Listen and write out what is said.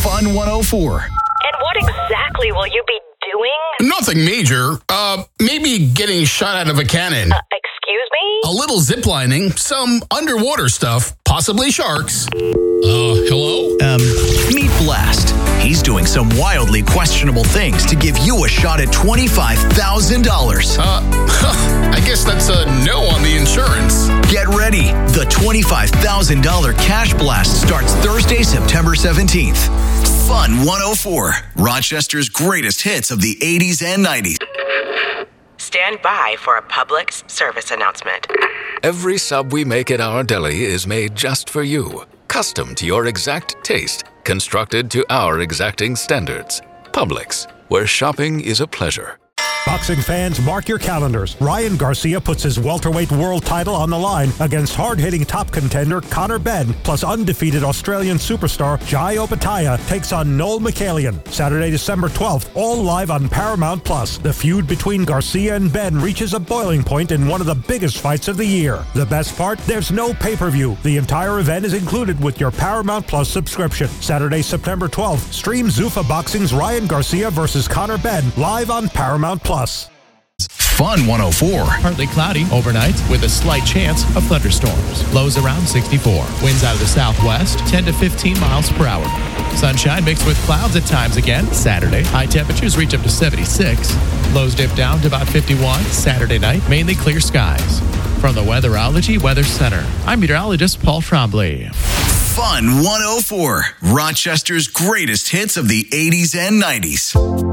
Fun 104. And what exactly will you be doing? Nothing major. Maybe getting shot out of a cannon. Excuse me? A little ziplining, some underwater stuff, possibly sharks. Hello? Meet Blast. He's doing some wildly questionable things to give you a shot at $25,000. I guess that's a no on the insurance. Get ready. The $25,000 Cash Blast starts Thursday, September 17th. Fun 104. Rochester's greatest hits of the 80s and 90s. Stand by for a Publix service announcement. Every sub we make at our deli is made just for you, custom to your exact taste, constructed to our exacting standards. Publix, where shopping is a pleasure. Boxing fans, mark your calendars. Ryan Garcia puts his welterweight world title on the line against hard-hitting top contender Conor Benn, plus undefeated Australian superstar Jai Opetaia takes on Noel Mikhailian. Saturday, December 12th, all live on Paramount+. The feud between Garcia and Benn reaches a boiling point in one of the biggest fights of the year. The best part? There's no pay-per-view. The entire event is included with your Paramount+ subscription. Saturday, September 12th, stream Zuffa Boxing's Ryan Garcia versus Conor Benn live on Paramount+. Fun 104. Partly cloudy overnight with a slight chance of thunderstorms. Lows around 64. Winds out of the southwest, 10 to 15 miles per hour. Sunshine mixed with clouds at times again. Saturday, high temperatures reach up to 76. Lows dip down to about 51. Saturday night, mainly clear skies. From the Weatherology Weather Center, I'm meteorologist Paul Trombley. Fun 104. Rochester's greatest hits of the 80s and 90s.